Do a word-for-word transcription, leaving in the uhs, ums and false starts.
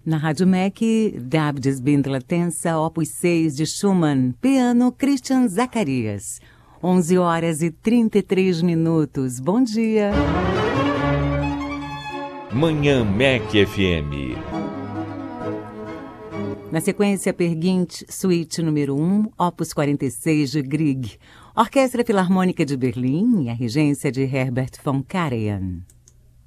Na Rádio M E C, David Bindla Tensa, Opus seis de Schumann, piano Christian Zacarias. onze horas e trinta e três minutos. Bom dia. Manhã M E C F M. Na sequência, Perguinte, suíte número um, Opus quarenta e seis de Grieg. Orquestra Filarmônica de Berlim e a regência de Herbert von Karajan.